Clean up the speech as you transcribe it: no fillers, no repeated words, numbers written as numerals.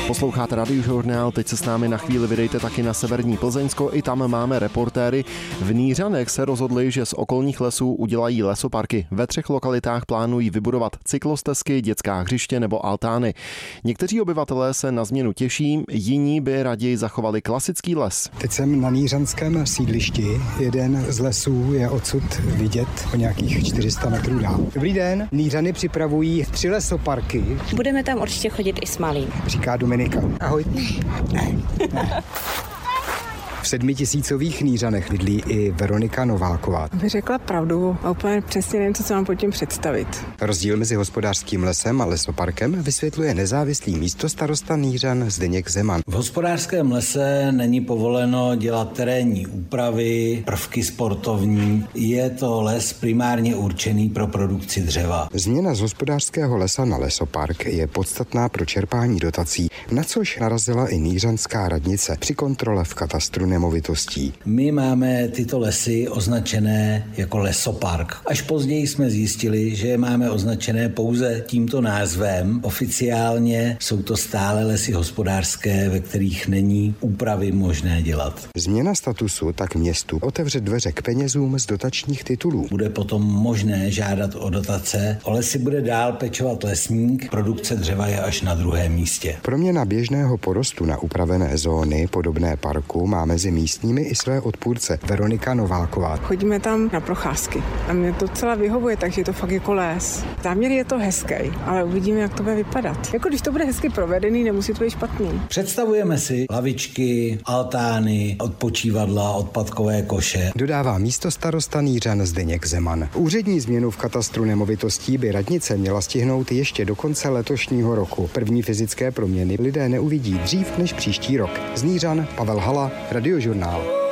Posloucháte Radiožurnál, teď se s námi na chvíli vydejte taky na severní Plzeňsko, i tam máme reportéry. V Nířanech se rozhodli, že z okolních lesů udělají lesoparky. Ve 3 lokalitách plánují vybudovat cyklostezky, dětská hřiště nebo altány. Někteří obyvatelé se na změnu těší, jiní by raději zachovali klasický les. Teď jsem na nířanském sídlišti. Jeden z lesů je odsud vidět o nějakých 400 metrů dál. Dobrý den, Nířany připravují 3 lesoparky. Budeme tam určitě chodit i s malým. Říká Dominika. Ahoj. V 7000 Nířanech bydlí i Veronika Nováková. Bych řekla pravdu a úplně přesně nevím, co se mám pod tím představit. Rozdíl mezi hospodářským lesem a lesoparkem vysvětluje nezávislý místostarosta Nířan Zdeněk Zeman. V hospodářském lese není povoleno dělat terénní úpravy, prvky sportovní. Je to les primárně určený pro produkci dřeva. Změna z hospodářského lesa na lesopark je podstatná pro čerpání dotací, na což narazila i nířanská radnice při kontrole v katastru nemovitostí. My máme tyto lesy označené jako lesopark. Až později jsme zjistili, že je máme označené pouze tímto názvem. Oficiálně jsou to stále lesy hospodářské, ve kterých není úpravy možné dělat. Změna statusu tak městu otevře dveře k penězům z dotačních titulů. Bude potom možné žádat o dotace. O lesy bude dál pečovat lesník, produkce dřeva je až na 2. místě. Proměna běžného porostu na upravené zóny podobné parku má mezi místními i své odpůrce. Veronika Nováková. Chodíme tam na procházky a mě to docela vyhovuje, takže je to fakt jako les. Záměr je to hezký, ale uvidíme, jak to bude vypadat. Jako když to bude hezky provedený, nemusí to být špatný. Představujeme si lavičky, altány, odpočívadla, odpadkové koše. Dodává místostarosta Nířan Zdeněk Zeman. Úřední změnu v katastru nemovitostí by radnice měla stihnout ještě do konce letošního roku. První fyzické proměny lidé neuvidí dřív než příští rok. Z Nířan Pavel Hala, Radiožurnál.